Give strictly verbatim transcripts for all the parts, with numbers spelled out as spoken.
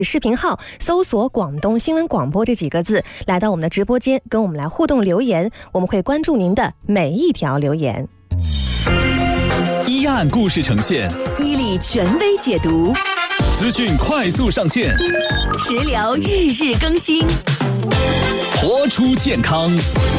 视频号搜索广东新闻广播这几个字，来到我们的直播间跟我们来互动留言，我们会关注您的每一条留言。 一案故事呈现， 伊利权威解读， 资讯快速上线， 食疗日日更新， 活出健康。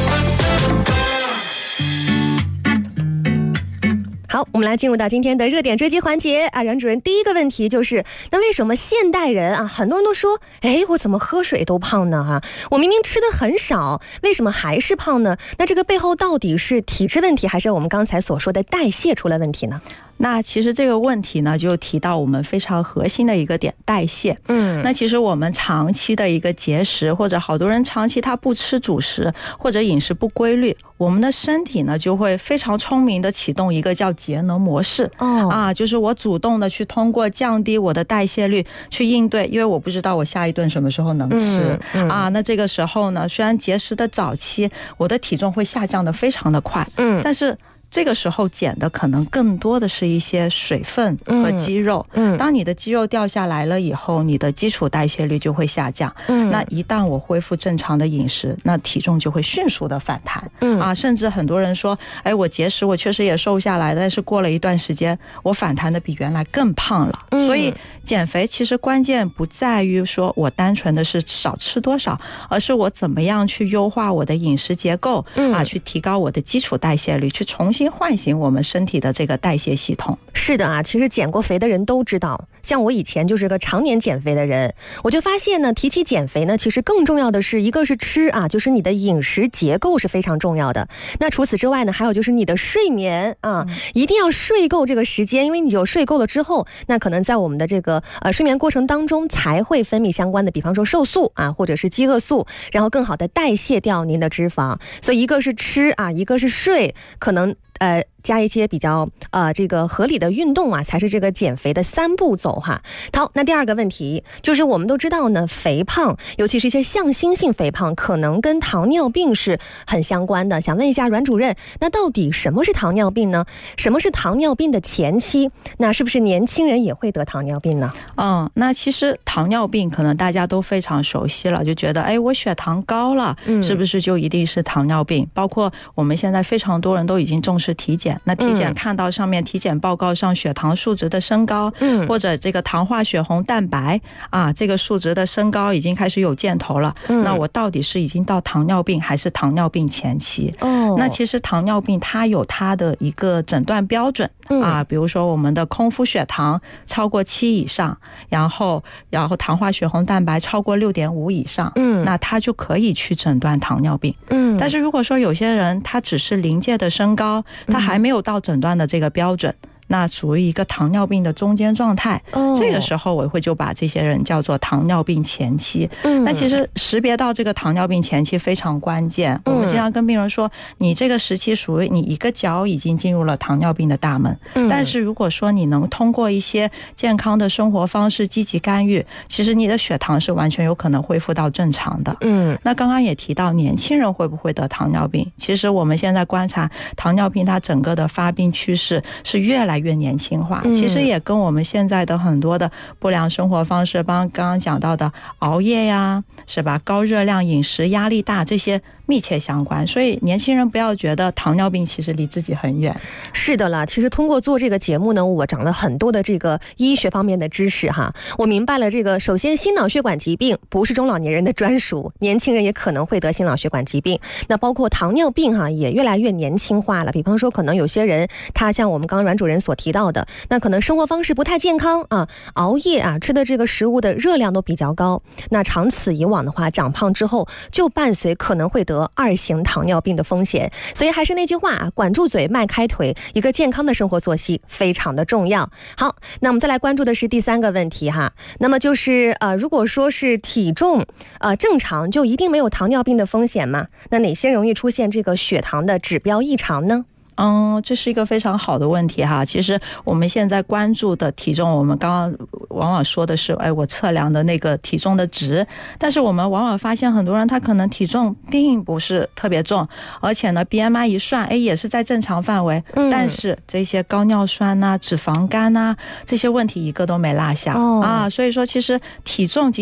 好，我们来进入到今天的热点追击环节啊，阮主任，第一个问题就是，那为什么现代人啊，很多人都说，哎，我怎么喝水都胖呢？哈、啊，我明明吃的很少，为什么还是胖呢？那这个背后到底是体质问题，还是我们刚才所说的代谢出了问题呢？ 那其实这个问题呢，就提到我们非常核心的一个点，代谢。嗯，那其实我们长期的一个节食，或者好多人长期他不吃主食，或者饮食不规律，我们的身体呢就会非常聪明的启动一个叫节能模式。哦，啊，就是我主动的去通过降低我的代谢率去应对，因为我不知道我下一顿什么时候能吃。嗯嗯、啊，那这个时候呢，虽然节食的早期，我的体重会下降的非常的快。嗯，但是这个时候减的可能更多的是一些水分和肌肉。嗯，当你的肌肉掉下来了以后，你的基础代谢率就会下降。嗯，那一旦我恢复正常的饮食，那体重就会迅速的反弹。嗯啊，甚至很多人说，哎，我节食我确实也瘦下来，但是过了一段时间，我反弹的比原来更胖了。嗯，所以减肥其实关键不在于说我单纯的是少吃多少，而是我怎么样去优化我的饮食结构。嗯啊，去提高我的基础代谢率，去重新唤醒我们身体的这个代谢系统。 是的啊，其实减过肥的人都知道，像我以前就是个常年减肥的人，我就发现呢，提起减肥呢，其实更重要的是一个是吃啊，就是你的饮食结构是非常重要的。那除此之外呢，还有就是你的睡眠啊，嗯、一定要睡够这个时间，因为你有睡够了之后，那可能在我们的这个呃睡眠过程当中才会分泌相关的，比方说瘦素啊，或者是饥饿素，然后更好的代谢掉您的脂肪。所以一个是吃啊，一个是睡，可能呃加一些比较呃这个合理的运动啊，才是这个减肥的三步走哈。好，那第二个问题就是我们都知道呢，肥胖，尤其是一些向心性肥胖，可能跟糖尿病是很相关的。想问一下阮主任，那到底什么是糖尿病呢？什么是糖尿病的前期？那是不是年轻人也会得糖尿病呢？ 嗯，那其实糖尿病可能大家都非常熟悉了，就觉得哎，我血糖高了，是不是就一定是糖尿病？嗯、包括我们现在非常多人都已经重视体检。那体检看到上面体检报告上血糖数值的升高，嗯，或者这个糖化血红蛋白啊，这个数值的升高已经开始有箭头了。嗯，那我到底是已经到糖尿病还是糖尿病前期？哦，那其实糖尿病它有它的一个诊断标准。啊，比如说我们的空腹血糖超过七以上，然后然后糖化血红蛋白超过六点五以上，嗯，那它就可以去诊断糖尿病。嗯，但是如果说有些人他只是临界的升高，他还没有到诊断的这个标准，那属于一个糖尿病的中间状态。哦，这个时候我会就把这些人叫做糖尿病前期。嗯，那其实识别到这个糖尿病前期非常关键。嗯，我们经常跟病人说，你这个时期属于你一个脚已经进入了糖尿病的大门。嗯，但是如果说你能通过一些健康的生活方式积极干预，其实你的血糖是完全有可能恢复到正常的。嗯，那刚刚也提到年轻人会不会得糖尿病，其实我们现在观察糖尿病它整个的发病趋势是越来越年轻化，其实也跟我们现在的很多的不良生活方式，帮刚刚讲到的熬夜呀，是吧？高热量饮食、压力大，这些密切相关。所以年轻人不要觉得糖尿病其实离自己很远。 是的啦，其实通过做这个节目呢，我长了很多的这个医学方面的知识哈。我明白了这个，首先心脑血管疾病不是中老年人的专属，年轻人也可能会得心脑血管疾病。那包括糖尿病哈，也越来越年轻化了。比方说，可能有些人他像我们刚刚阮主任所提到的，那可能生活方式不太健康啊，熬夜啊，吃的这个食物的热量都比较高。那长此以往的话，长胖之后就伴随可能会得二型糖尿病的风险。所以还是那句话啊，管住嘴，迈开腿，一个健康的生活作息非常的重要。好，那我们再来关注的是第三个问题哈，那么就是呃，如果说是体重呃正常，就一定没有糖尿病的风险吗？那哪些容易出现这个血糖的指标异常呢？ 嗯，这是一个非常好的问题哈。其实我们现在关注的体重，我们刚刚往往说的是，哎，我测量的那个体重的值，但是我们往往发现很多人他可能体重并不是特别重，而且呢 B M I 一算，哎，也是在正常范围，嗯、但是这些高尿酸呐、啊、脂肪肝呐、啊、这些问题一个都没落下、哦、啊。所以说，其实体重